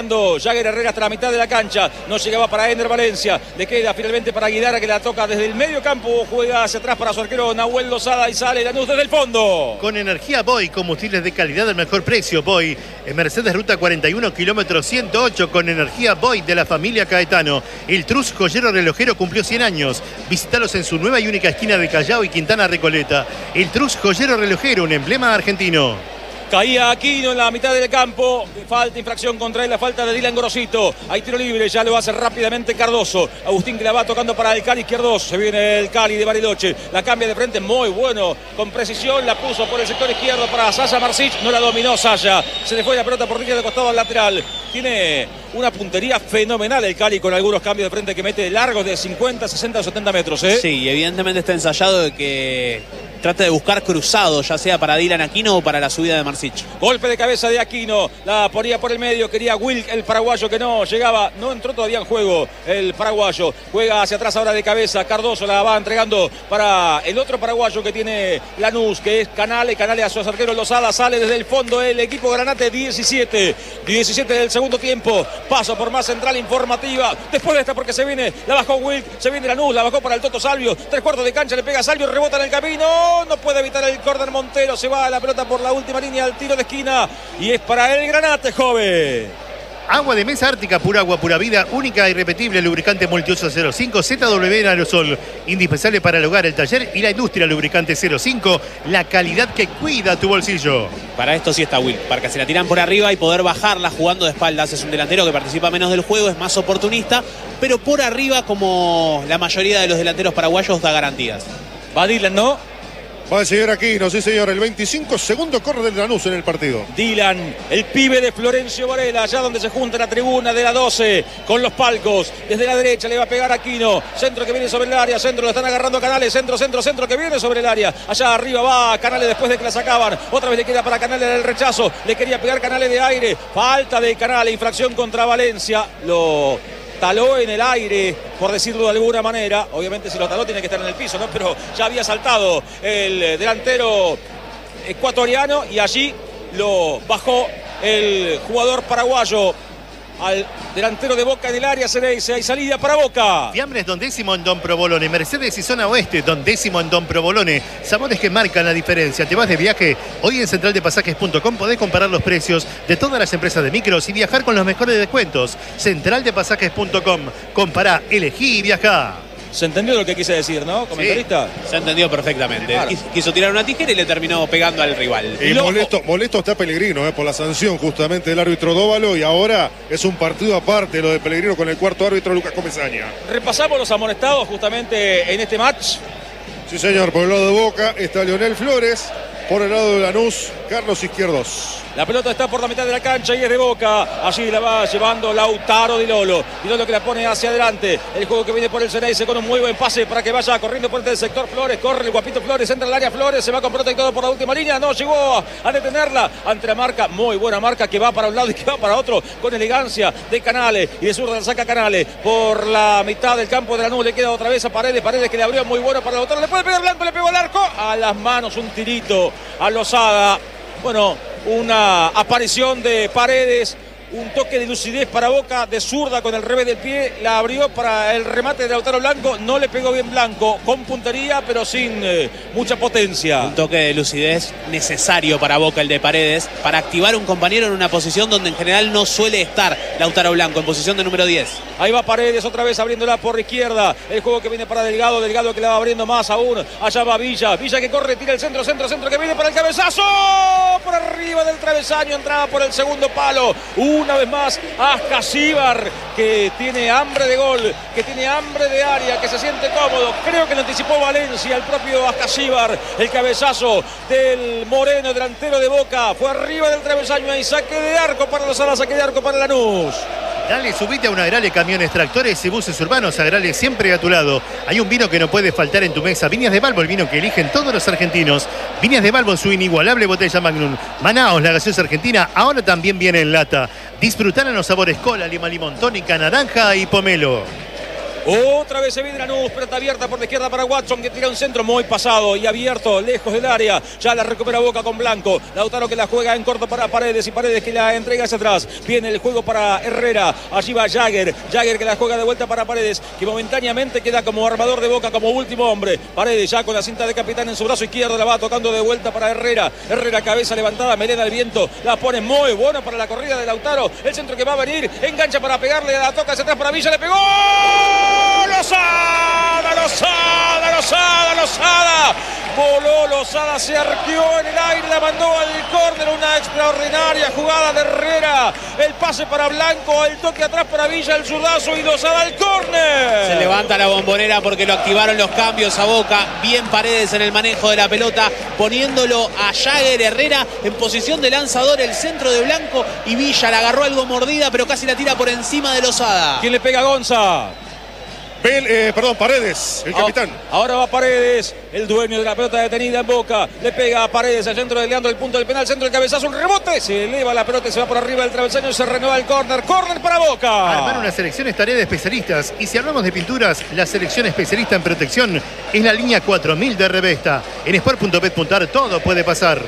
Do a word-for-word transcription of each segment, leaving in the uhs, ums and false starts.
Jagger Herrera hasta la mitad de la cancha, no llegaba para Ender Valencia, le queda finalmente para Guidara, que la toca desde el medio campo, juega hacia atrás para su arquero Nahuel Lozada y sale Lanús desde el fondo. Con energía Boy, combustibles de calidad al mejor precio. Boy, en Mercedes Ruta cuarenta y uno, kilómetro ciento ocho, con energía Boy de la familia Caetano. El Trus joyero relojero cumplió cien años. Visítalos en su nueva y única esquina de Callao y Quintana Recoleta. El Trus joyero relojero, un emblema argentino. Caía Aquino en la mitad del campo. Falta, infracción contra él, la falta de Dylan Gorosito. Hay tiro libre, ya lo hace rápidamente Cardoso. Agustín que la va tocando para el Cali izquierdo. Se viene el Cali de Bariloche. La cambia de frente, muy bueno. Con precisión la puso por el sector izquierdo para Sasha Marsic. No la dominó Sasha. Se le fue la pelota por línea de costado al lateral. Tiene una puntería fenomenal el Cali, con algunos cambios de frente que mete largos de cincuenta, sesenta o setenta metros. ¿eh? Sí, evidentemente está ensayado de que trata de buscar cruzado, ya sea para Dylan Aquino o para la subida de Marsic. Golpe de cabeza de Aquino, la ponía por el medio, quería Wilk, el paraguayo, que no llegaba, no entró todavía en juego el paraguayo. Juega hacia atrás ahora de cabeza, Cardoso la va entregando para el otro paraguayo que tiene Lanús, que es Canale. Canale a su arquero Lozada, sale desde el fondo el equipo Granate. Diecisiete del segundo tiempo. Paso por más central informativa. Después de esta, porque se viene, la bajó Wilk, se viene Lanús, la bajó para el Toto Salvio. Tres cuartos de cancha, le pega a Salvio, rebota en el camino. No puede evitar el córner Montero. Se va a la pelota por la última línea al tiro de esquina. Y es para el Granate, joven. Agua de mesa Ártica, pura agua, pura vida, única e irrepetible, lubricante multiuso cero cinco, Z W en aerosol, indispensable para el hogar, el taller y la industria. Lubricante cero cinco, la calidad que cuida tu bolsillo. Para esto sí está Will, para que se la tiran por arriba y poder bajarla jugando de espaldas. Es un delantero que participa menos del juego, es más oportunista, pero por arriba, como la mayoría de los delanteros paraguayos, da garantías. Va Dylan, ¿no? Va el señor Aquino, sí señor, el veinticinco, segundo corre del Lanús en el partido. Dylan, el pibe de Florencio Varela, allá donde se junta la tribuna de la doce con los palcos. Desde la derecha le va a pegar Aquino, centro que viene sobre el área, centro, lo están agarrando a Canales, centro, centro, centro que viene sobre el área. Allá arriba va Canales después de que la sacaban. Otra vez le queda para Canales el rechazo, le quería pegar Canales de aire. Falta de Canales, infracción contra Valencia. Lo taló en el aire, por decirlo de alguna manera. Obviamente si lo taló tiene que estar en el piso, ¿no? Pero ya había saltado el delantero ecuatoriano y allí lo bajó el jugador paraguayo al delantero de Boca en el área. Se le dice, hay salida para Boca. Fiambres Don Décimo en Don Provolone, Mercedes y zona oeste, Don Décimo en Don Provolone. Sabores que marcan la diferencia. ¿Te vas de viaje? Hoy en central de pasajes punto com podés comparar los precios de todas las empresas de micros y viajar con los mejores descuentos. central de pasajes punto com. Compará, elegí y viajá. ¿Se entendió lo que quise decir, no, comentarista? Sí, se entendió perfectamente. Claro. Quiso tirar una tijera y le terminó pegando al rival. Y molesto, molesto está Pellegrino eh, por la sanción justamente del árbitro Dóvalo, y ahora es un partido aparte lo de Pellegrino con el cuarto árbitro Lucas Comesaña. Repasamos los amonestados justamente en este match. Sí señor, por el lado de Boca está Leonel Flores, por el lado de Lanús, Carlos Izquierdos. La pelota está por la mitad de la cancha y es de Boca. Allí la va llevando Lautaro Di Lolo. Di Lolo que la pone hacia adelante. El juego que viene por el Ceneice con un muy buen pase para que vaya corriendo por el sector Flores. Corre el guapito Flores, entra al área Flores. Se va con pelota y todo por la última línea. No llegó a detenerla ante la marca. Muy buena marca que va para un lado y que va para otro. Con elegancia de Canales. Y de zurda la saca Canales. Por la mitad del campo de Lanús le queda otra vez a Paredes. Paredes que le abrió muy bueno para Lautaro. Le puede pegar Blanco, le pegó al arco. A las manos un tirito a Lozada. Bueno, una aparición de Paredes, un toque de lucidez para Boca, de zurda con el revés del pie, la abrió para el remate de Lautaro Blanco, no le pegó bien Blanco, con puntería pero sin eh, mucha potencia. Un toque de lucidez necesario para Boca, el de Paredes, para activar un compañero en una posición donde en general no suele estar Lautaro Blanco, en posición de número diez. Ahí va Paredes otra vez abriéndola por izquierda, el juego que viene para Delgado, Delgado que la va abriendo más aún, allá va Villa, Villa que corre, tira el centro, centro, centro que viene para el cabezazo, por arriba del travesaño, entraba por el segundo palo, una vez más Ascasíbar, que tiene hambre de gol, que tiene hambre de área, que se siente cómodo, creo que lo anticipó Valencia, el propio Ascasíbar, el cabezazo del Moreno, delantero de Boca, fue arriba del travesaño y saque de arco para los alas, saque de arco para Lanús. Dale, subite a una Agrale Camiones, Tractores y Buses Urbanos. Agrale siempre a tu lado. Hay un vino que no puede faltar en tu mesa. Viñas de Balbo, el vino que eligen todos los argentinos. Viñas de Balbo en su inigualable botella Magnum. Manaos, la gaseosa argentina, ahora también viene en lata. Disfrutar en los sabores cola, lima, limón, tónica, naranja y pomelo. Otra vez se viene Lanús, pero está abierta por la izquierda para Watson, que tira un centro muy pasado y abierto, lejos del área. Ya la recupera Boca con Blanco. Lautaro que la juega en corto para Paredes y Paredes que la entrega hacia atrás. Viene el juego para Herrera. Allí va Jagger. Jagger que la juega de vuelta para Paredes, que momentáneamente queda como armador de Boca, como último hombre. Paredes ya con la cinta de capitán en su brazo izquierdo, la va tocando de vuelta para Herrera. Herrera, cabeza levantada, melena al viento. La pone muy buena para la corrida de Lautaro. El centro que va a venir, engancha para pegarle, la toca hacia atrás para Villa, le pegó. Lozada, Lozada, Lozada, Lozada. Voló Lozada, se arqueó en el aire, la mandó al córner. Una extraordinaria jugada de Herrera. El pase para Blanco, el toque atrás para Villa, el zurdazo y Lozada al córner. Se levanta la Bombonera porque lo activaron los cambios a Boca. Bien Paredes en el manejo de la pelota, poniéndolo a Jagger. Herrera en posición de lanzador, el centro de Blanco y Villa la agarró algo mordida, pero casi la tira por encima de Lozada. ¿Quién le pega a Gonza? Bel, eh, perdón, Paredes, el capitán. Ahora va Paredes, el dueño de la pelota detenida en Boca. Le pega a Paredes al centro de Leandro, el punto del penal, centro del cabezazo, un rebote. Se eleva la pelota y se va por arriba del travesaño y se renueva el córner. Córner para Boca. Armar una selección es tarea de especialistas. Y si hablamos de pinturas, la selección especialista en protección es la línea cuatro mil de Revesta. En sport punto bet punto ar todo puede pasar.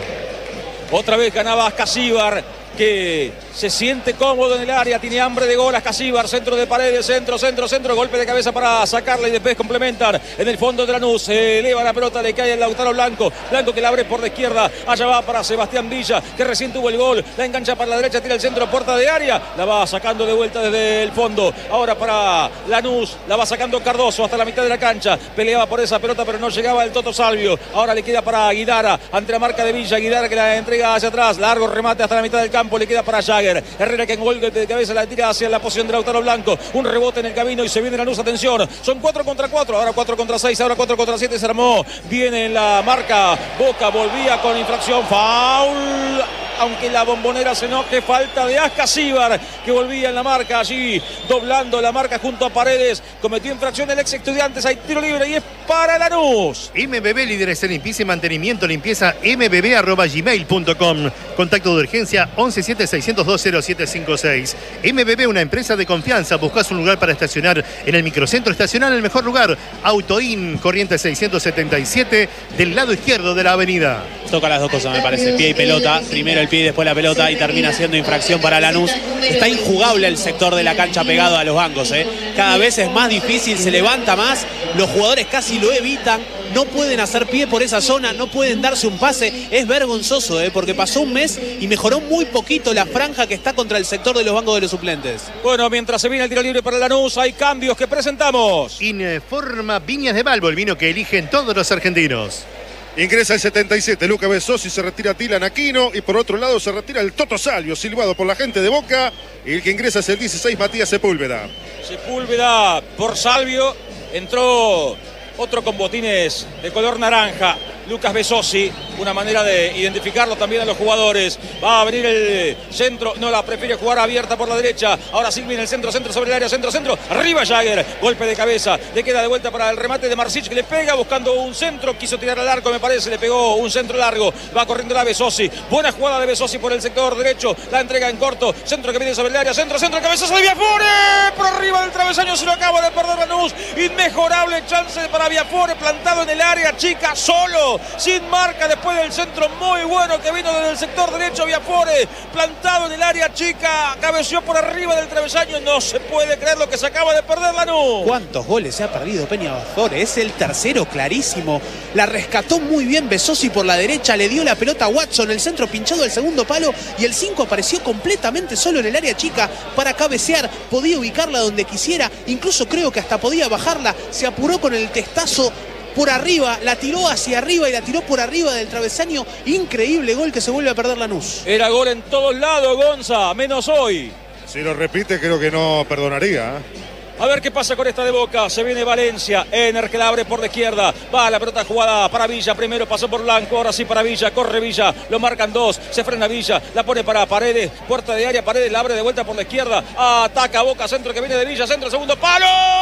Otra vez ganaba Ascasíbar, que se siente cómodo en el área, tiene hambre de gol. Ascasíbar, centro de Paredes, centro, centro, centro, golpe de cabeza para sacarla y después complementan en el fondo de Lanús. Se eleva la pelota, le cae el Lautaro Blanco, Blanco que la abre por la izquierda, allá va para Sebastián Villa, que recién tuvo el gol, la engancha para la derecha, tira el centro, puerta de área, la va sacando de vuelta desde el fondo. Ahora para Lanús, la va sacando Cardoso hasta la mitad de la cancha, peleaba por esa pelota pero no llegaba el Toto Salvio. Ahora le queda para Guidara, ante la marca de Villa, Guidara que la entrega hacia atrás, largo remate hasta la mitad del campo, le queda para Jagger. Herrera que en golpe de cabeza la tira hacia la posición de Lautaro Blanco. Un rebote en el camino y se viene Lanús. Atención, son cuatro contra cuatro, ahora cuatro contra seis, ahora cuatro contra siete. Se armó, viene en la marca. Boca volvía con infracción, foul. Aunque la Bombonera se enoje, falta de Ascasíbar, que volvía en la marca allí, doblando la marca junto a Paredes. Cometió infracción el ex Estudiantes, hay tiro libre y es para Lanús. M B B, líderes en limpieza y mantenimiento, limpieza m b b arroba gmail punto com. Contacto de urgencia once siete seiscientos dos cero siete cinco seis. M B B, una empresa de confianza. Buscas un lugar para estacionar en el microcentro, estacionar en el mejor lugar. Autoin, corriente seiscientos setenta y siete, del lado izquierdo de la avenida. Toca las dos cosas, me parece, pie y pelota. Primero el pie y después la pelota, y termina siendo infracción para Lanús. Está injugable el sector de la cancha pegado a los bancos, ¿eh? Cada vez es más difícil, se levanta más, los jugadores casi lo evitan, no pueden hacer pie por esa zona, no pueden darse un pase. Es vergonzoso, ¿eh? Porque pasó un mes y mejoró muy poquito la franja que está contra el sector de los bancos de los suplentes. Bueno, mientras se viene el tiro libre para Lanús, hay cambios que presentamos. Informa Viñas de Balbo, el vino que eligen todos los argentinos. Ingresa el setenta y siete, Luca Besosi, se retira Tilan Aquino y por otro lado se retira el Toto Salvio, silbado por la gente de Boca. Y el que ingresa es el dieciséis, Matías Sepúlveda. Sepúlveda por Salvio, entró otro con botines de color naranja, Lucas Besosi, una manera de identificarlo también a los jugadores. Va a venir el centro, no la prefiere jugar abierta por la derecha. Ahora sí viene el centro, centro sobre el área, centro, centro. Arriba Jagger, golpe de cabeza, le queda de vuelta para el remate de Marsic, que le pega buscando un centro, quiso tirar al arco, me parece, le pegó un centro largo. Va corriendo la Besosi, buena jugada de Besosi por el sector derecho, la entrega en corto, centro que viene sobre el área, centro, centro, cabezazo de Viafore, por arriba del travesaño, se lo acaba de perder Lanús. Inmejorable chance para Viafore, plantado en el área chica, solo, sin marca, después del centro muy bueno que vino desde el sector derecho. Viafore, plantado en el área chica, cabeció por arriba del travesaño. No se puede creer lo que se acaba de perder Lanús. ¿Cuántos goles se ha perdido Peña Viafore? Es el tercero clarísimo. La rescató muy bien Besosi por la derecha, le dio la pelota a Watson, el centro pinchado al segundo palo, y el cinco apareció completamente solo en el área chica para cabecear. Podía ubicarla donde quisiera, incluso creo que hasta podía bajarla. Se apuró con el testazo por arriba, la tiró hacia arriba y la tiró por arriba del travesaño. Increíble gol que se vuelve a perder Lanús. Era gol en todos lados, Gonza, menos hoy. Si lo repite, creo que no perdonaría, ¿eh? A ver qué pasa con esta de Boca. Se viene Valencia. Ener que la abre por la izquierda. Va la pelota jugada para Villa. Primero pasó por Blanco. Ahora sí para Villa. Corre Villa. Lo marcan dos. Se frena Villa. La pone para Paredes. Puerta de área. Paredes la abre de vuelta por la izquierda. Ataca Boca. Centro que viene de Villa. Centro. Segundo palo.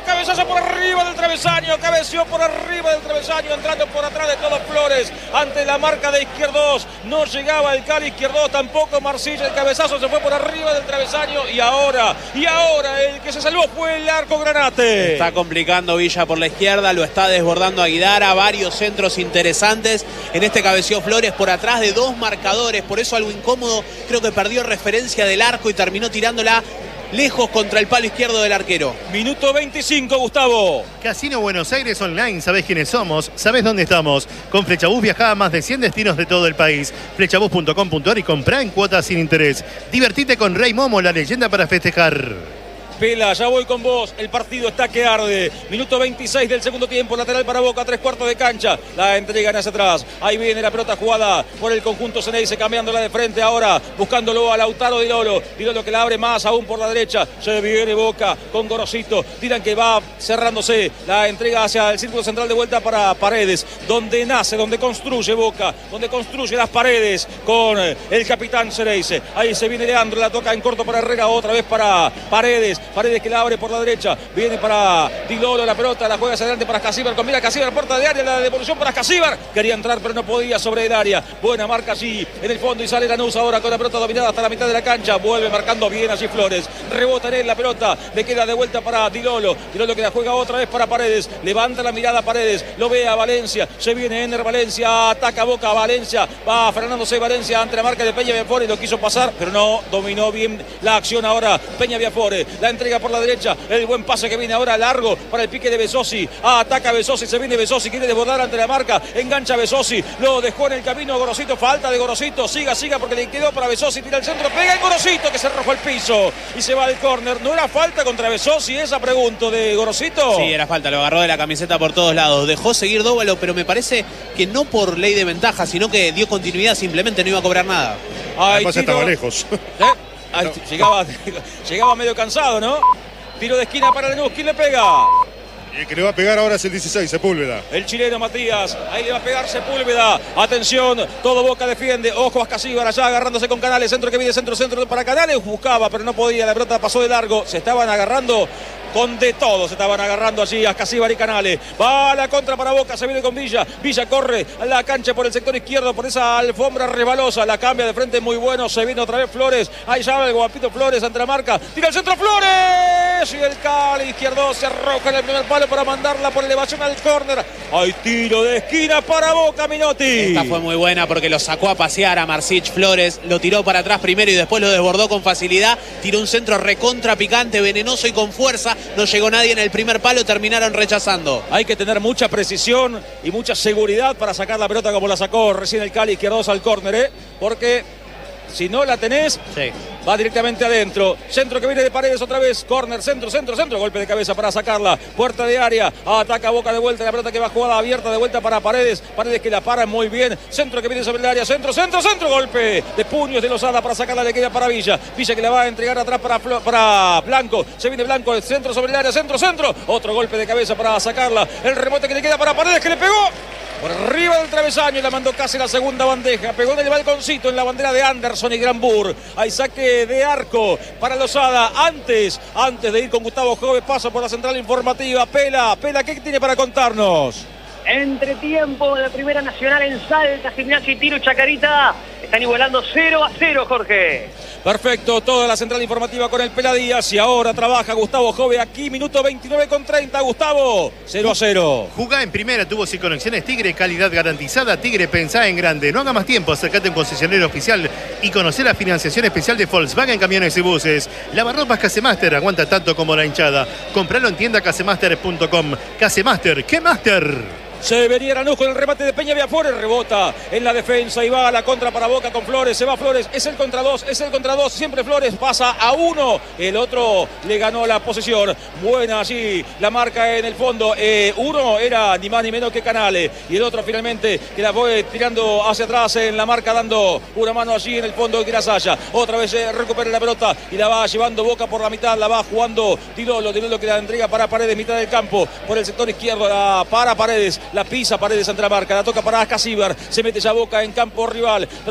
cabezazo por arriba del travesaño, cabeció por arriba del travesaño, entrando por atrás de todos Flores, ante la marca de Izquierdos, no llegaba el Cali Izquierdos, tampoco Marcilla, el cabezazo se fue por arriba del travesaño, y ahora, y ahora el que se salvó fue el arco Granate. Está complicando Villa por la izquierda, lo está desbordando Aguidara, varios centros interesantes, en este cabeció Flores por atrás de dos marcadores, por eso algo incómodo, creo que perdió referencia del arco y terminó tirándola lejos contra el palo izquierdo del arquero. Minuto veinticinco, Gustavo. Casino Buenos Aires Online, sabés quiénes somos, sabés dónde estamos. Con Flechabús viajá a más de cien destinos de todo el país. Flechabús punto com punto ar y comprá en cuotas sin interés. Divertite con Rey Momo, la leyenda para festejar. Pela, ya voy con vos, el partido está que arde. Minuto veintiséis del segundo tiempo, lateral para Boca, tres cuartos de cancha. La entregan hacia atrás, ahí viene la pelota jugada por el conjunto Ceneice, cambiándola de frente ahora, buscándolo a Lautaro Di Lolo. Di Lolo que la abre más aún por la derecha, se viene Boca con Gorosito, tiran que va cerrándose, la entrega hacia el círculo central de vuelta para Paredes, donde nace, donde construye Boca, donde construye las paredes con el capitán Ceneice. Ahí se viene Leandro, la toca en corto para Herrera, otra vez para Paredes. Paredes que la abre por la derecha, viene para Di Lolo, la pelota la juega hacia adelante para Casíbar, combina Casíbar, puerta de área, la devolución para Casíbar, quería entrar pero no podía sobre el área, buena marca allí en el fondo y sale Lanús ahora con la pelota dominada hasta la mitad de la cancha, vuelve marcando bien allí Flores, rebota en él la pelota, le queda de vuelta para Di Lolo, Di Lolo que la juega otra vez para Paredes, levanta la mirada Paredes, lo ve a Valencia, se viene Ener Valencia, ataca Boca a Valencia, va frenándose Valencia ante la marca de Peña Viafore, lo quiso pasar pero no dominó bien la acción ahora Peña Viafore, la entrega por la derecha, el buen pase que viene ahora largo para el pique de Besosi, ah, ataca Besosi, se viene Besosi, quiere desbordar ante la marca, engancha Besosi, lo dejó en el camino Gorosito, falta de Gorosito, siga, siga porque le quedó para Besosi, tira el centro, pega el Gorosito que se arrojó al piso y se va al córner. ¿No era falta contra Besosi esa pregunta de Gorosito? Sí, era falta, lo agarró de la camiseta por todos lados, dejó seguir Dóvalo, pero me parece que no por ley de ventaja, sino que dio continuidad, simplemente no iba a cobrar nada. Además estaba lejos. ¿Eh? Ay, no. llegaba, llegaba medio cansado, ¿no? Tiro de esquina para Lanús, ¿quién le pega? Y el que le va a pegar ahora es el dieciséis, Sepúlveda. El chileno Matías, ahí le va a pegar Sepúlveda. Atención, todo Boca defiende. Ojo a Casíbar allá agarrándose con Canales. Centro que viene, centro, centro para Canales. Buscaba, pero no podía. La pelota pasó de largo. Se estaban agarrando con de todo. Se estaban agarrando allí a Casíbar y Canales. Va a la contra para Boca. Se viene con Villa. Villa corre a la cancha por el sector izquierdo. Por esa alfombra resbalosa. La cambia de frente muy bueno. Se viene otra vez Flores. Ahí ya va el guapito Flores ante la marca. Tira el centro Flores. Y el Cali izquierdo se arroja en el primer palo para mandarla por elevación al córner. Hay tiro de esquina para Boca, Minotti. Esta fue muy buena porque lo sacó a pasear a Marcich Flores, lo tiró para atrás primero y después lo desbordó con facilidad, tiró un centro recontra picante, venenoso y con fuerza, no llegó nadie en el primer palo, terminaron rechazando. Hay que tener mucha precisión y mucha seguridad para sacar la pelota como la sacó recién el Cali izquierdo al córner, ¿eh? Porque si no la tenés, sí, va directamente adentro. Centro que viene de Paredes otra vez. Córner, centro, centro, centro. Golpe de cabeza para sacarla. Puerta de área. Ataca Boca de vuelta. La pelota que va jugada abierta de vuelta para Paredes. Paredes que la para muy bien. Centro que viene sobre el área. Centro, centro, centro. Golpe de puños de Lozada para sacarla. Le queda para Villa. Villa que la va a entregar atrás para, para Blanco. Se viene Blanco. El centro sobre el área. Centro, centro. Otro golpe de cabeza para sacarla. El rebote que le queda para Paredes que le pegó por arriba del travesaño y la mandó casi la segunda bandeja. Pegó en el balconcito en la bandera de Anderson y Granbur. Hay saque de arco para Lozada. Antes, antes de ir con Gustavo Jove, paso por la central informativa. Pela, Pela, ¿qué tiene para contarnos? Entretiempo de la Primera Nacional en Salta, Gimnasia y Tiro Chacarita. Están igualando cero a cero, Jorge. Perfecto, toda la central informativa con el Pela Díaz. Y ahora trabaja Gustavo Jove aquí, minuto veintinueve con treinta. Gustavo, cero a cero. Jugá en Primera, tubos y conexiones Tigre, calidad garantizada. Tigre, pensá en grande. No haga más tiempo, acércate a un concesionario oficial y conocer la financiación especial de Volkswagen Camiones y Buses. Lavarropas Casemaster, aguanta tanto como la hinchada. Compralo en tienda casemaster punto com. Casemaster, ¿qué Master? Se venía Lanús con el remate de Peña Viafore, rebota en la defensa y va a la contra para Boca con Flores, se va Flores, es el contra dos, es el contra dos, siempre Flores pasa a uno, el otro le ganó la posesión, buena allí la marca en el fondo, eh, uno era ni más ni menos que Canales y el otro finalmente que la fue tirando hacia atrás en la marca dando una mano allí en el fondo de Grasaya, otra vez eh, recupera la pelota y la va llevando Boca por la mitad, la va jugando Di Lolo, Di Lolo que la entrega para Paredes, mitad del campo, por el sector izquierdo, la para Paredes, la pisa Paredes ante la marca, la toca para Casíbar, se mete ya Boca en campo rival,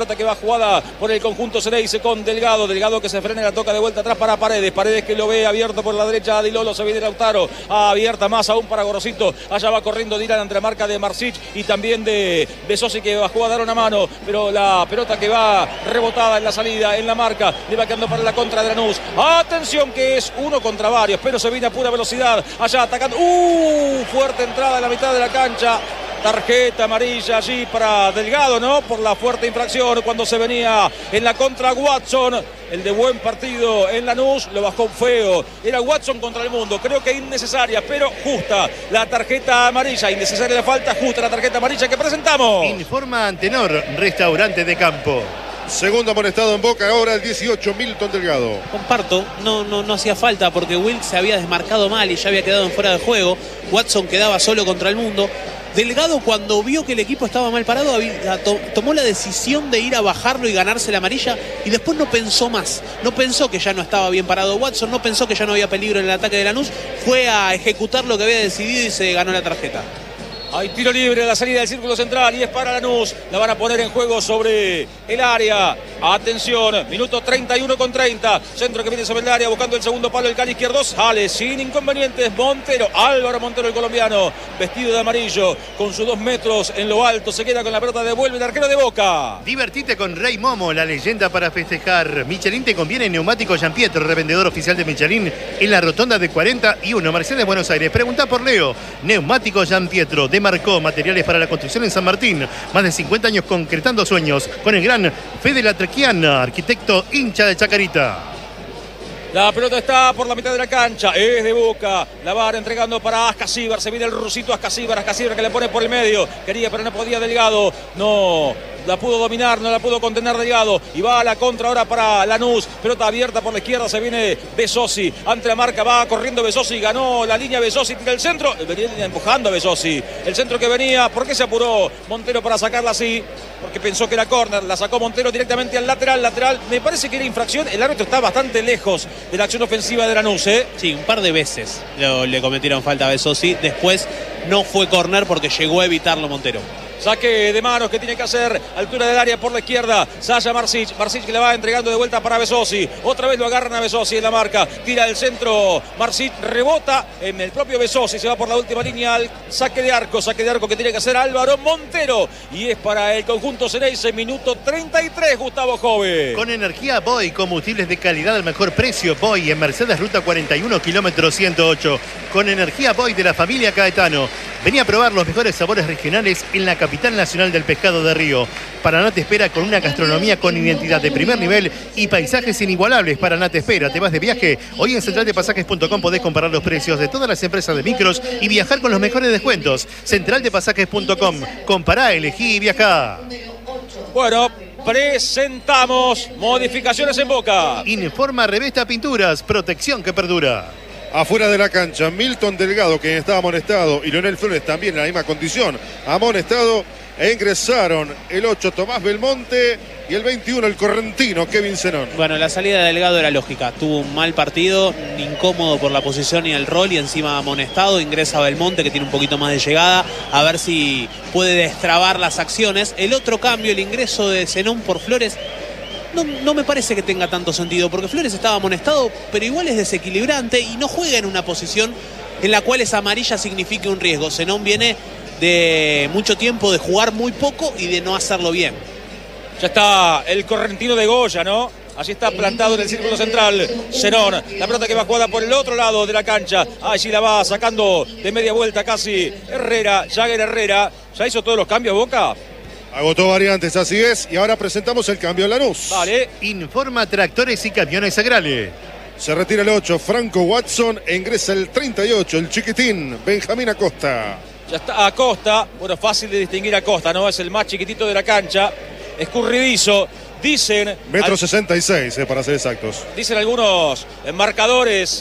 pelota que va jugada por el conjunto Ceneice con Delgado. Delgado que se frena y la toca de vuelta atrás para Paredes. Paredes que lo ve abierto por la derecha a Di Lolo. Se viene Lautaro. Abierta más aún para Gorosito. Allá va corriendo Dylan entre la marca de Marsic y también de Besosi que bajó a dar una mano. Pero la pelota que va rebotada en la salida, en la marca, le va quedando para la contra de Lanús. Atención que es uno contra varios, pero se viene a pura velocidad. Allá atacando. ¡Uh! Fuerte entrada en la mitad de la cancha. Tarjeta amarilla allí para Delgado, ¿no? Por la fuerte infracción cuando se venía en la contra Watson. El de buen partido en Lanús lo bajó feo. Era Watson contra el mundo. Creo que innecesaria, pero justa la tarjeta amarilla. Innecesaria la falta, justa la tarjeta amarilla que presentamos. Informa Antenor, restaurante de campo. Segundo amonestado en Boca, ahora el dieciocho, Milton Delgado. Comparto, no, no, no hacía falta porque Wilk se había desmarcado mal y ya había quedado en fuera de juego. Watson quedaba solo contra el mundo. Delgado, cuando vio que el equipo estaba mal parado, tomó la decisión de ir a bajarlo y ganarse la amarilla y después no pensó más. No pensó que ya no estaba bien parado Watson, no pensó que ya no había peligro en el ataque de Lanús. Fue a ejecutar lo que había decidido y se ganó la tarjeta. Hay tiro libre a la salida del círculo central y es para Lanús. La van a poner en juego sobre el área. Atención, minuto treinta y uno con treinta. Centro que viene sobre el área buscando el segundo palo. El cali izquierdo sale sin inconvenientes. Montero, Álvaro Montero, el colombiano, vestido de amarillo, con sus dos metros en lo alto. Se queda con la pelota, devuelve el arquero de Boca. Divertite con Rey Momo, la leyenda para festejar. Michelin te conviene neumático Gian Pietro, revendedor oficial de Michelin en la rotonda de cuarenta y uno, Mercedes, Buenos Aires. Pregunta por Leo. Neumático Gian Pietro, de Marcó, materiales para la construcción en San Martín. Más de cincuenta años concretando sueños con el gran Fede Latrequiana, arquitecto hincha de Chacarita. La pelota está por la mitad de la cancha, es de Boca, la va entregando para Ascasíbar, se viene el rusito Ascasíbar, Ascasíbar que le pone por el medio, quería pero no podía Delgado, no la pudo dominar, no la pudo contener Delgado y va a la contra ahora para Lanús, pelota abierta por la izquierda, se viene Besosi, ante la marca va corriendo Besosi, ganó la línea Besosi, tira el centro, venía empujando a Besosi, el centro que venía, ¿por qué se apuró Montero para sacarla así? Porque pensó que era córner, la sacó Montero directamente al lateral, lateral, me parece que era infracción, el árbitro está bastante lejos de la acción ofensiva de Lanús, ¿eh? Sí, un par de veces lo, le cometieron falta a Besosi, después no fue córner porque llegó a evitarlo Montero. Saque de manos que tiene que hacer, altura del área por la izquierda, Sasha Marsic, Marsic que le va entregando de vuelta para Besosi, otra vez lo agarran a Besosi en la marca, tira el centro, Marsic rebota en el propio Besosi, se va por la última línea al saque de arco, saque de arco que tiene que hacer Álvaro Montero, y es para el conjunto Ceneice, minuto treinta y tres, Gustavo Jove. Con energía Boy, combustibles de calidad al mejor precio, Boy en Mercedes Ruta cuarenta y uno, kilómetro ciento ocho, con energía Boy de la familia Caetano. Vení a probar los mejores sabores regionales en la capital nacional del pescado de Río. Paraná te espera con una gastronomía con identidad de primer nivel y paisajes inigualables. Paraná te espera. ¿Te vas de viaje? Hoy en central de pasajes punto com podés comparar los precios de todas las empresas de micros y viajar con los mejores descuentos. central de pasajes punto com. Compará, elegí y viajá. Bueno, presentamos modificaciones en Boca. Informa Revesta Pinturas, protección que perdura. Afuera de la cancha, Milton Delgado, quien estaba amonestado, y Leonel Flores también en la misma condición, amonestado, e ingresaron el ocho Tomás Belmonte y el veintiuno el correntino Kevin Zenón. Bueno, la salida de Delgado era lógica, tuvo un mal partido, incómodo por la posición y el rol y encima amonestado, ingresa Belmonte que tiene un poquito más de llegada, a ver si puede destrabar las acciones. El otro cambio, el ingreso de Zenón por Flores, No, no me parece que tenga tanto sentido, porque Flores estaba amonestado, pero igual es desequilibrante y no juega en una posición en la cual esa amarilla signifique un riesgo. Zenón viene de mucho tiempo de jugar muy poco y de no hacerlo bien. Ya está el correntino de Goya, ¿no? Allí está plantado en el círculo central Zenón. La pelota que va jugada por el otro lado de la cancha. Allí la va sacando de media vuelta casi Herrera, Jagger Herrera. ¿Ya hizo todos los cambios Boca? Agotó variantes, así es, y ahora presentamos el cambio en Lanús. Vale. Informa Tractores y Camiones Agrales. Se retira el ocho, Franco Watson, e ingresa el treinta y ocho, el chiquitín, Benjamín Acosta. Ya está Acosta, bueno, fácil de distinguir a Acosta, ¿no? Es el más chiquitito de la cancha, escurridizo. Dicen... Metro al... sesenta y seis, eh, para ser exactos. Dicen algunos marcadores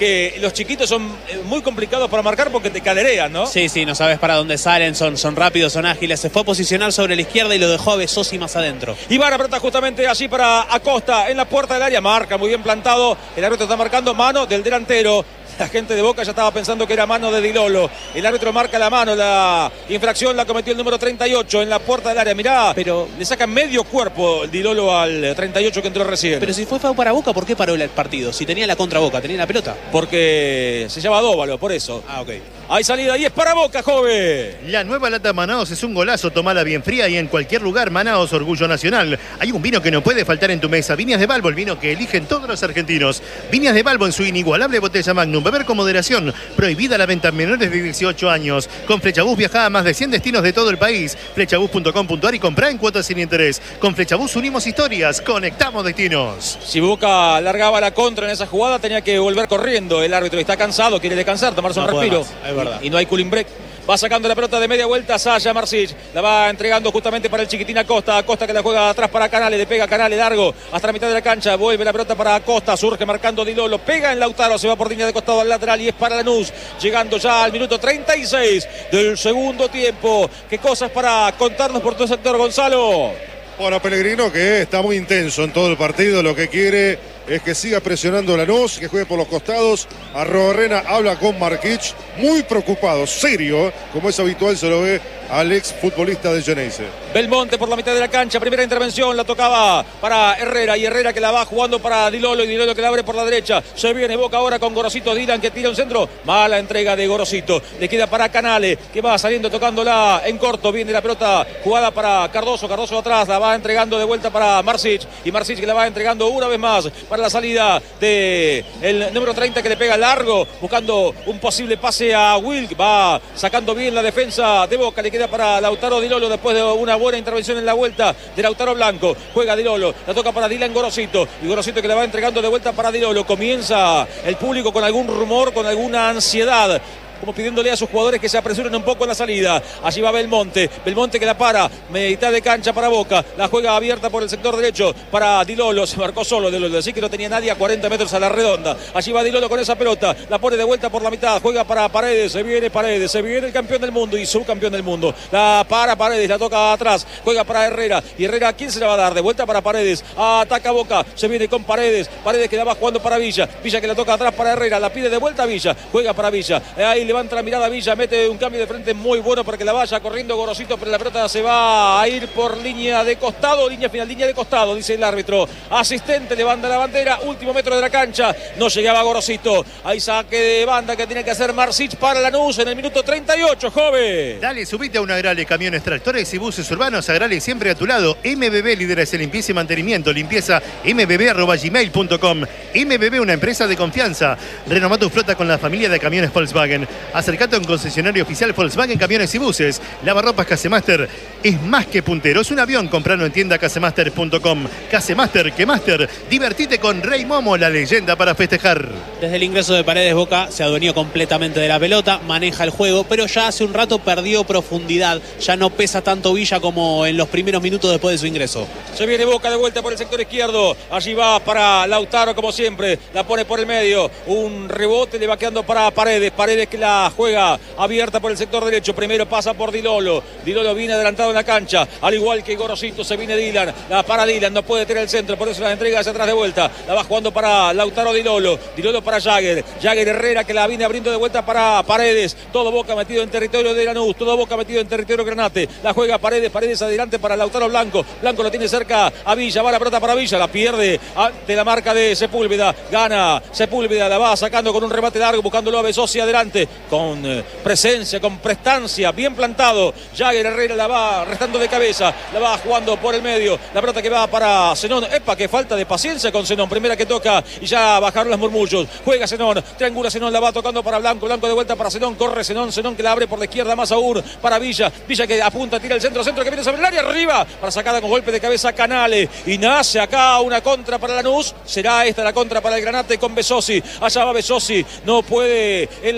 que los chiquitos son muy complicados para marcar porque te caderean, ¿no? Sí, sí, no sabes para dónde salen, son, son rápidos, son ágiles. Se fue a posicionar sobre la izquierda y lo dejó a Besosi más adentro. Y van a apretar justamente allí para Acosta en la puerta del área. Marca muy bien plantado. El árbitro está marcando mano del delantero. La gente de Boca ya estaba pensando que era mano de Di Lolo. El árbitro marca la mano. La infracción la cometió el número treinta y ocho en la puerta del área. Mirá, pero le saca medio cuerpo Di Lolo al treinta y ocho que entró recién. Pero si fue foul para Boca, ¿por qué paró el partido? Si tenía la contra Boca, tenía la pelota. Porque se llama Dóvalo, por eso. Ah, ok. Hay salida y es para Boca, joven. La nueva lata Manaos es un golazo, tomala bien fría y en cualquier lugar. Manaos, orgullo nacional. Hay un vino que no puede faltar en tu mesa. Viñas de Balbo, el vino que eligen todos los argentinos. Viñas de Balbo en su inigualable botella Magnum. Beber con moderación. Prohibida la venta a menores de dieciocho años. Con Flechabús viaja a más de cien destinos de todo el país. Flechabús punto com punto ar y comprá en cuotas sin interés. Con Flechabús unimos historias, conectamos destinos. Si Boca largaba la contra en esa jugada, tenía que volver corriendo. El árbitro está cansado, quiere descansar, tomarse No un respiro. más, es verdad. Y, y no hay cooling break. Va sacando la pelota de media vuelta Saya Marsic. La va entregando justamente para el chiquitín Acosta. Acosta que la juega atrás para Canales. Le pega Canales largo hasta la mitad de la cancha. Vuelve la pelota para Acosta. Surge marcando Di Lolo. Pega en Lautaro. Se va por línea de costado al lateral y es para Lanús. Llegando ya al minuto treinta y seis del segundo tiempo. ¿Qué cosas para contarnos por todo el sector, Gonzalo? Bueno, Pellegrino que está muy intenso en todo el partido. Lo que quiere es que siga presionando Lanús, que juegue por los costados. Arrobarrena habla con Markic, muy preocupado, serio, como es habitual, se lo ve al ex futbolista de Geneise. Belmonte por la mitad de la cancha, primera intervención, la tocaba para Herrera y Herrera que la va jugando para Di Lolo y Di Lolo que la abre por la derecha. Se viene Boca ahora con Gorosito, Dylan que tira un centro, mala entrega de Gorosito, le queda para Canale que va saliendo tocándola en corto, viene la pelota jugada para Cardoso, Cardoso atrás, la va entregando de vuelta para Marsic y Marsic que la va entregando una vez más para la salida de el número treinta que le pega largo, buscando un posible pase a Wilk, va sacando bien la defensa de Boca, le queda para Lautaro Di Lolo después de una buena intervención en la vuelta de Lautaro Blanco, juega Di Lolo, la toca para Dylan Gorosito y Gorosito que la va entregando de vuelta para Di Lolo, comienza el público con algún rumor, con alguna ansiedad, como pidiéndole a sus jugadores que se apresuren un poco en la salida. Allí va Belmonte, Belmonte que la para, mitad de cancha para Boca, la juega abierta por el sector derecho para Di Lolo, se marcó solo Di Lolo, así que no tenía nadie a cuarenta metros a la redonda. Allí va Di Lolo con esa pelota, la pone de vuelta por la mitad, juega para Paredes, se viene Paredes, se viene el campeón del mundo y subcampeón del mundo. La para Paredes, la toca atrás, juega para Herrera y Herrera, ¿quién se la va a dar? De vuelta para Paredes, ataca Boca, se viene con Paredes, Paredes que la va jugando para Villa, Villa que la toca atrás para Herrera, la pide de vuelta a Villa, juega para Villa, ahí levanta la mirada a Villa, mete un cambio de frente muy bueno para que la vaya corriendo Gorosito, pero la pelota se va a ir por línea de costado, línea final, línea de costado, dice el árbitro. Asistente levanta la bandera, último metro de la cancha, no llegaba Gorosito. Hay saque de banda que tiene que hacer Marsic para Lanús en el minuto treinta y ocho, joven. Dale, subite a una Agrale, camiones, tractores y buses urbanos. Agrale siempre a tu lado. M B B, líderes de limpieza y mantenimiento. Limpieza m b b arroba gmail punto com. M B B, una empresa de confianza. Renomá tu flota con la familia de camiones Volkswagen. Acercate a un concesionario oficial Volkswagen Camiones y Buses. Lavarropas Casemaster es más que puntero, es un avión. Compralo en tienda casemaster punto com. Casemaster, que Master. Divertite con Rey Momo, la leyenda para festejar. Desde el ingreso de Paredes, Boca se adueñó completamente de la pelota, maneja el juego, pero ya hace un rato perdió profundidad. Ya no pesa tanto Villa como en los primeros minutos después de su ingreso. Se viene Boca de vuelta por el sector izquierdo. Allí va para Lautaro como siempre. La pone por el medio. Un rebote le va quedando para Paredes. Paredes que la juega abierta por el sector derecho. Primero pasa por Di Lolo. Di Lolo viene adelantado en la cancha. Al igual que Gorosito se viene Dylan. La para Dylan. No puede tener el centro. Por eso la entrega hacia atrás de vuelta. La va jugando para Lautaro Di Lolo. Di Lolo para Jagger. Jagger Herrera que la viene abriendo de vuelta para Paredes. Todo Boca metido en territorio de Lanús. Todo Boca metido en territorio Granate. La juega Paredes. Paredes adelante para Lautaro Blanco. Blanco lo tiene cerca a Villa. Va la pelota para Villa. La pierde ante la marca de Sepúlveda. Gana Sepúlveda. La va sacando con un remate largo. Buscándolo a Besosi adelante. Con eh, presencia, con prestancia. Bien plantado. Jagger Herrera la va restando de cabeza. La va jugando por el medio. La pelota que va para Zenón. Epa, que falta de paciencia con Zenón. Primera que toca y ya bajaron los murmullos. Juega Zenón. Triangula Zenón. La va tocando para Blanco. Blanco de vuelta para Zenón. Corre Zenón. Zenón que la abre por la izquierda más aún para Villa. Villa que apunta, tira el centro. Centro que viene sobre el área. Arriba. Para sacada con golpe de cabeza Canale. Y nace acá una contra para Lanús. Será esta la contra para el Granate con Besosi. Allá va Besosi. No puede en la marca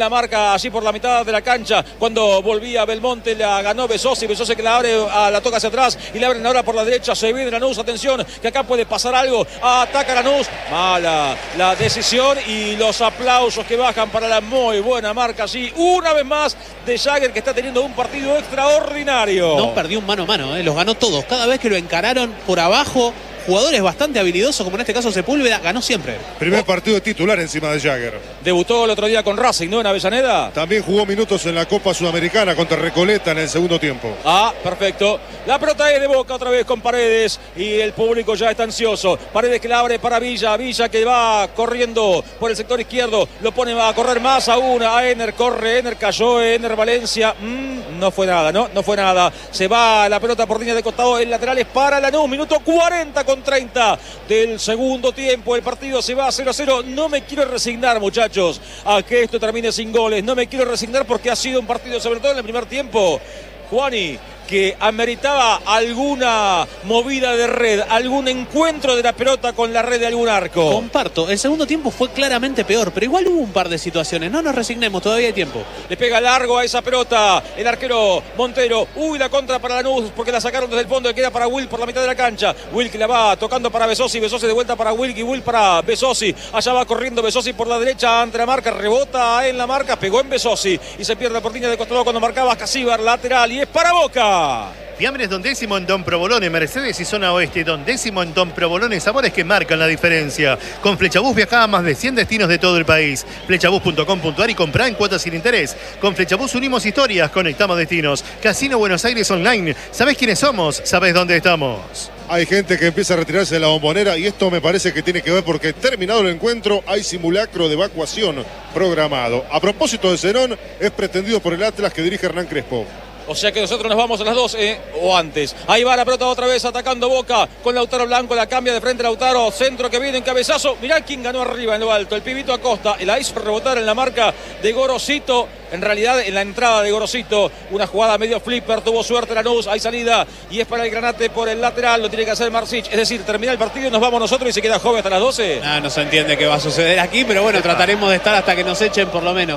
era allí por la mitad de la cancha. Cuando volvía Belmonte, la ganó Besosi. Besosi que la abre, a, la toca hacia atrás y le abren ahora por la derecha. Se viene Lanús, atención, que acá puede pasar algo. Ataca Lanús. Mala la decisión y los aplausos que bajan para la muy buena marca allí. Una vez más de Jagger, que está teniendo un partido extraordinario. No perdió un mano a mano, ¿eh? Los ganó todos. Cada vez que lo encararon por abajo, jugadores bastante habilidosos, como en este caso Sepúlveda, ganó siempre. Primer oh. partido de titular encima de Jagger. Debutó el otro día con Racing, ¿no? En Avellaneda. También jugó minutos en la Copa Sudamericana contra Recoleta en el segundo tiempo. Ah, perfecto. La pelota es de Boca otra vez con Paredes y el público ya está ansioso. Paredes que la abre para Villa. Villa que va corriendo por el sector izquierdo. Lo pone a correr más aún a Ener. Corre Ener, cayó Ener Valencia. Mm, no fue nada, ¿no? No fue nada. Se va la pelota por línea de costado. El lateral es para Lanús. Minuto cuarenta con treinta del segundo tiempo. El partido se va a cero a cero. No me quiero resignar, muchachos, a que esto termine sin goles. No me quiero resignar porque ha sido un partido, sobre todo en el primer tiempo, Juani, que ameritaba alguna movida de red, algún encuentro de la pelota con la red de algún arco. Comparto, el segundo tiempo fue claramente peor, pero igual hubo un par de situaciones. No nos resignemos, todavía hay tiempo. Le pega largo a esa pelota el arquero Montero. Uy, la contra para Lanús porque la sacaron desde el fondo. Le queda para Will por la mitad de la cancha. Will que la va tocando para Besosi. Besosi de vuelta para Will y Will para Besosi. Allá va corriendo Besosi por la derecha ante la marca. Rebota en la marca, pegó en Besosi y se pierde por línea de costado cuando marcaba Casíbar, lateral, y es para Boca. Fiambres Don Décimo en Don Provolone, Mercedes y zona oeste. Don Décimo en Don Provolone, sabores que marcan la diferencia. Con Flechabús viajá a más de cien destinos de todo el país. Flechabús punto com punto ar y comprá en cuotas sin interés. Con Flechabús unimos historias, conectamos destinos. Casino Buenos Aires Online. ¿Sabés quiénes somos? ¿Sabés dónde estamos? Hay gente que empieza a retirarse de la bombonera y esto me parece que tiene que ver porque terminado el encuentro hay simulacro de evacuación programado. A propósito de Zenón, es pretendido por el Atlas que dirige Hernán Crespo. O sea que nosotros nos vamos a las doce o antes. Ahí va la pelota otra vez atacando Boca con Lautaro Blanco. La cambia de frente Lautaro. Centro que viene en cabezazo. Mirá quién ganó arriba en lo alto. El pibito Acosta. La hizo rebotar en la marca de Gorosito. En realidad en la entrada de Gorosito. Una jugada medio flipper. Tuvo suerte Lanús. Hay salida. Y es para el Granate por el lateral. Lo tiene que hacer Marsic. Es decir, termina el partido y nos vamos nosotros y se queda joven hasta las doce. Ah, no se entiende qué va a suceder aquí. Pero bueno, trataremos de estar hasta que nos echen por lo menos.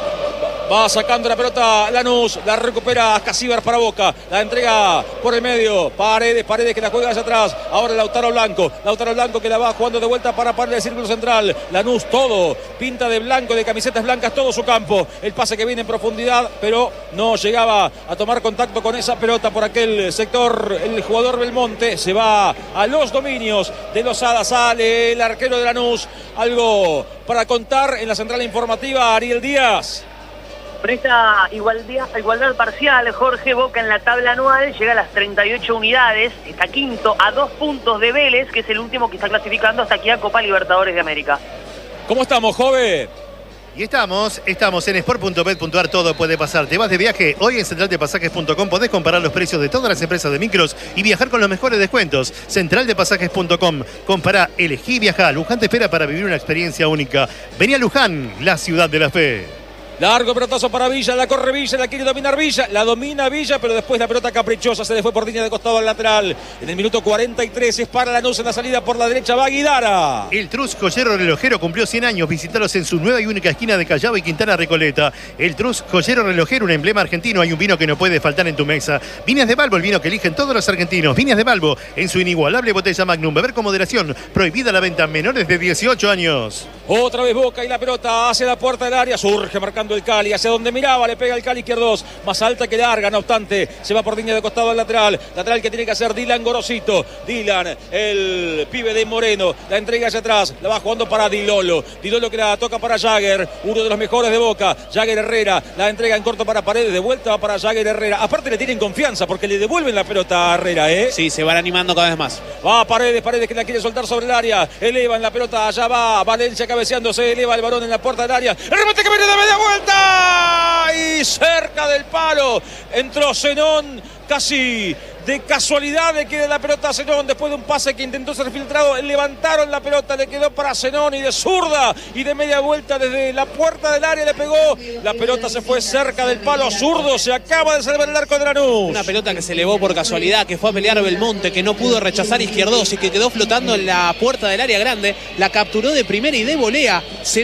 Va sacando la pelota Lanús, la recupera Casíbar para Boca, la entrega por el medio, Paredes, Paredes que la juega hacia atrás, ahora Lautaro Blanco, Lautaro Blanco que la va jugando de vuelta para Paredes del círculo central, Lanús todo, pinta de blanco, de camisetas blancas todo su campo, el pase que viene en profundidad, pero no llegaba a tomar contacto con esa pelota por aquel sector, el jugador Belmonte se va a los dominios de Losada, sale el arquero de Lanús, algo para contar en la central informativa, Ariel Díaz. Con esta igualdad, igualdad parcial, Jorge, Boca en la tabla anual llega a las treinta y ocho unidades, está quinto a dos puntos de Vélez, que es el último que está clasificando hasta aquí a Copa Libertadores de América. ¿Cómo estamos, joven? Y estamos, estamos en sport punto bet punto ar, todo puede pasar. Te vas de viaje, hoy en central de pasajes punto com podés comparar los precios de todas las empresas de micros y viajar con los mejores descuentos. central de pasajes punto com, compará, elegí viajar. Luján te espera para vivir una experiencia única. Vení a Luján, la ciudad de la fe. Largo pelotazo para Villa, la corre Villa, la quiere dominar Villa, la domina Villa, pero después la pelota caprichosa se le fue por línea de costado al lateral. En el minuto cuarenta y tres es para Lanús en la salida por la derecha, va Guidara. El Trus Joyero Relojero cumplió cien años, visítalos en su nueva y única esquina de Callao y Quintana Recoleta. El Trus Joyero Relojero, un emblema argentino, hay un vino que no puede faltar en tu mesa. Viñas de Balbo, el vino que eligen todos los argentinos. Viñas de Balbo, en su inigualable botella Magnum, beber con moderación, prohibida la venta a menores de dieciocho años. Otra vez Boca y la pelota hacia la puerta del área, surge marcando el Cali, hacia donde miraba, le pega el Cali izquierdo, más alta que larga, no obstante, se va por línea de costado al lateral, lateral que tiene que hacer Dylan Gorosito, Dylan, el pibe de Moreno, la entrega hacia atrás, la va jugando para Dilolo, Dilolo que la toca para Jagger, uno de los mejores de Boca, Jagger Herrera, la entrega en corto para Paredes, de vuelta va para Jagger Herrera, aparte le tienen confianza porque le devuelven la pelota a Herrera, ¿eh? Sí, se van animando cada vez más. Va Paredes, Paredes que la quiere soltar sobre el área, elevan la pelota, allá va Valencia cabeceando, se eleva el balón en la puerta del área, el remate que viene de media vuelta y cerca del palo entró Zenón casi de casualidad le queda la pelota a Zenón después de un pase que intentó ser filtrado, levantaron la pelota, le quedó para Zenón y de zurda y de media vuelta desde la puerta del área le pegó, la pelota se fue cerca del palo zurdo, se acaba de salvar el arco de Lanús. Una pelota que se elevó por casualidad, que fue a pelear Belmonte, que no pudo rechazar Izquierdos y que quedó flotando en la puerta del área grande, la capturó de primera y de volea Zenón,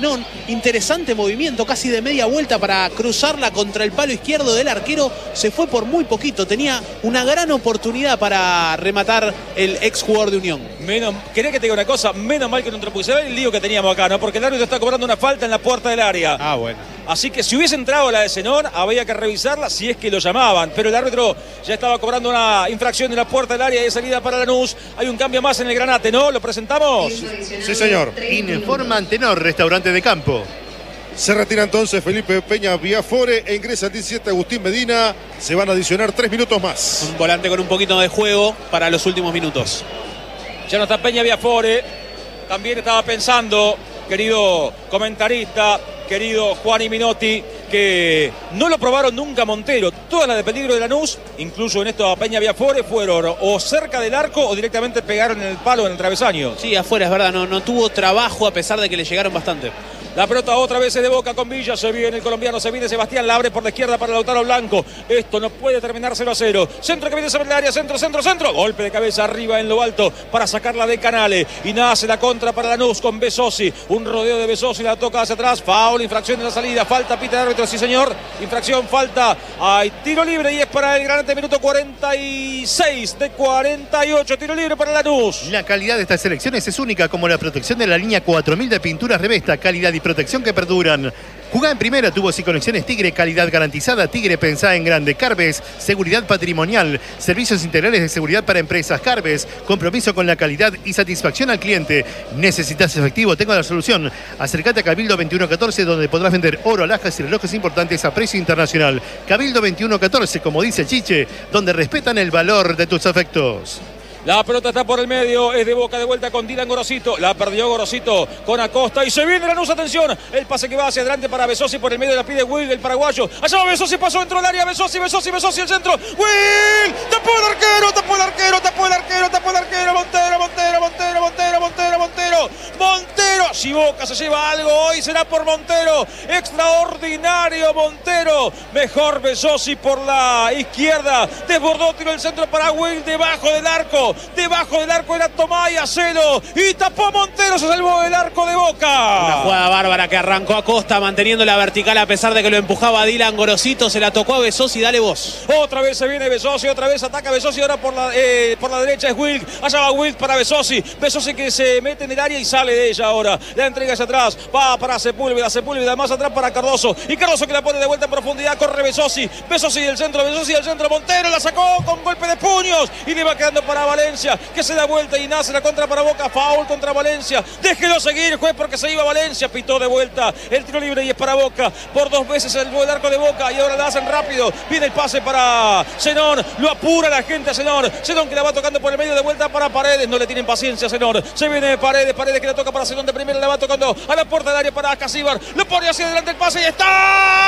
Interesante movimiento, casi de media vuelta para cruzarla contra el palo izquierdo del arquero. Se fue por muy poquito, tenía una gran oportunidad para rematar el ex jugador de Unión. Menos, quería que te diga una cosa, menos mal que no entró, porque se ve el lío que teníamos acá, ¿no? Porque el árbitro está cobrando una falta en la puerta del área. Ah, bueno. Así que si hubiese entrado la de Zenón, había que revisarla si es que lo llamaban. Pero el árbitro ya estaba cobrando una infracción en la puerta del área de salida para Lanús. Hay un cambio más en el Granate, ¿no? ¿Lo presentamos? Sí, señor. Informa Antenor, restaurante de campo. Se retira entonces Felipe Peña Viafore e ingresa el diecisiete Agustín Medina. Se van a adicionar tres minutos más. Un volante con un poquito de juego para los últimos minutos. Ya no está Peña Viafore. También estaba pensando, querido comentarista, querido Juan Minotti, que no lo probaron nunca Montero. Todas las de peligro de Lanús, incluso en esto a Peña Viafore, fueron o cerca del arco o directamente pegaron en el palo, en el travesaño. Sí, afuera, es verdad, no, no tuvo trabajo a pesar de que le llegaron bastante. La pelota otra vez es de Boca con Villa, se viene el colombiano, se viene Sebastián, la abre por la izquierda para Lautaro Blanco. Esto no puede terminar cero a cero. Centro que viene sobre el área, centro, centro, centro. Golpe de cabeza arriba en lo alto para sacarla de Canale. Y nace la contra para Lanús con Besosi. Un rodeo de Besosi, la toca hacia atrás. Foul, infracción en la salida, falta, pita el árbitro, sí señor. Infracción, falta. Hay tiro libre y es para el Granate, minuto cuarenta y seis de cuarenta y ocho. Tiro libre para Lanús. La calidad de estas selecciones es única, como la protección de la línea cuatro mil de pinturas Revesta, calidad y protección que perduran. Jugá en primera, tubos y conexiones Tigre, calidad garantizada. Tigre, pensá en grande. Carves, seguridad patrimonial, servicios integrales de seguridad para empresas. Carves, compromiso con la calidad y satisfacción al cliente. ¿Necesitas efectivo? Tengo la solución. Acércate a Cabildo veintiuno catorce, donde podrás vender oro, alhajas y relojes importantes a precio internacional. Cabildo veintiuno catorce, como dice Chiche, donde respetan el valor de tus afectos. La pelota está por el medio, es de Boca de vuelta con Dylan Gorosito. La perdió Gorosito con Acosta y se viene Lanús, atención. El pase que va hacia adelante para Besosi por el medio, la pide Will, el paraguayo. Allá va Besosi, pasó dentro del área, Besosi, Besosi, Besosi, el centro. Will, tapó el arquero, tapó el arquero, tapó el arquero, tapó el arquero. Montero, Montero, Montero, Montero, Montero, Montero. Montero, si Boca se lleva algo hoy será por Montero. Extraordinario Montero. Mejor Besosi por la izquierda. Desbordó, tiró el centro para Will, debajo del arco. Debajo del arco era Tomás y Acero. Y tapó Montero, se salvó del arco de Boca. Una jugada bárbara que arrancó Acosta manteniendo la vertical a pesar de que lo empujaba Dylan Gorosito. Se la tocó a Besosi, dale vos. Otra vez se viene Besosi, otra vez ataca Besosi. Ahora por la, eh, por la derecha es Wilk. Allá va Wilk para Besosi. Besosi que se mete en el área y sale de ella ahora. La entrega hacia atrás. Va para Sepúlveda. Sepúlveda más atrás para Cardoso. Y Cardoso que la pone de vuelta en profundidad. Corre Besosi. Besosi del centro. Besosi del centro. Montero la sacó con golpe de puños. Y le va quedando para Valencia, que se da vuelta y nace la contra para Boca. Foul contra Valencia. Déjelo seguir, juez, porque se iba Valencia. Pitó de vuelta el tiro libre y es para Boca. Por dos veces el el arco de Boca y ahora la hacen rápido. Viene el pase para Zenón. Lo apura la gente a Zenón. Zenón que la va tocando por el medio de vuelta para Paredes. No le tienen paciencia a Zenón. Se viene Paredes. Paredes que la toca para Zenón de primera. La va tocando a la puerta del área para Casíbar. Lo pone hacia adelante el pase y está.